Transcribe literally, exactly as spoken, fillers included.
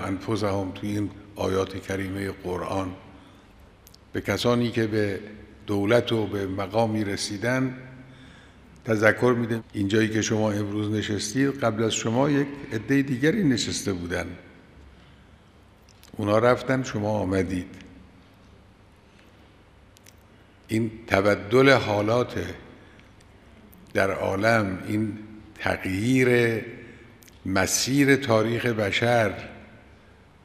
انفسهم تو این آیات کریمه قرآن به کسانی که به دولت و به مقامی رسیدن تذکر میده اینجایی که شما امروز نشستید قبل از شما یک عده دیگری نشسته بودن، اونا رفتن شما آمدید. این تبدل حالات در عالم، این تغییر مسیر تاریخ بشر